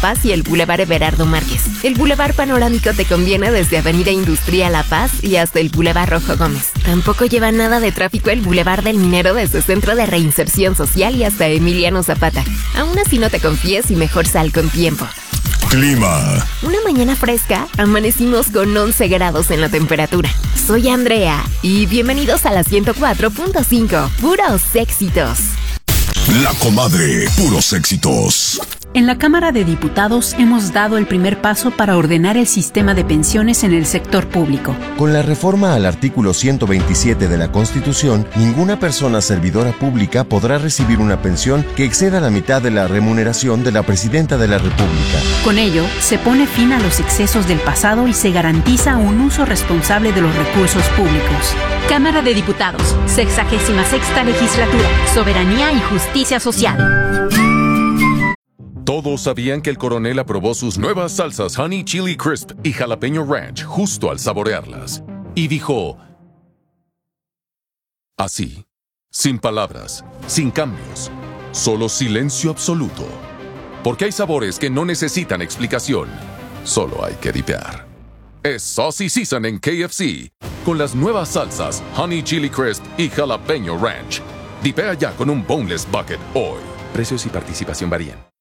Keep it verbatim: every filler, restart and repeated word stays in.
Paz y el Boulevard Everardo Márquez. El Boulevard Panorámico te conviene desde Avenida Industrial La Paz y hasta el Boulevard Rojo Gómez. Tampoco lleva nada de tráfico el Boulevard del Minero desde Centro de Reinserción Social y hasta Emiliano Zapata. Aún así no te confíes y mejor sal con tiempo. Clima. Una mañana fresca, amanecimos con once grados en la temperatura. Soy Andrea y bienvenidos a la ciento cuatro punto cinco, puros éxitos. La Comadre, puros éxitos. En la Cámara de Diputados hemos dado el primer paso para ordenar el sistema de pensiones en el sector público. Con la reforma al artículo ciento veintisiete de la Constitución, ninguna persona servidora pública podrá recibir una pensión que exceda la mitad de la remuneración de la Presidenta de la República. Con ello, se pone fin a los excesos del pasado y se garantiza un uso responsable de los recursos públicos. Cámara de Diputados, sexagésima sexta legislatura, soberanía y justicia social. Todos sabían que el coronel aprobó sus nuevas salsas Honey Chili Crisp y Jalapeño Ranch justo al saborearlas. Y dijo... así, sin palabras, sin cambios, solo silencio absoluto. Porque hay sabores que no necesitan explicación, solo hay que dipear. Es Saucy Season en K F C, con las nuevas salsas Honey Chili Crisp y Jalapeño Ranch. Dipea ya con un Boneless Bucket hoy. Precios y participación varían.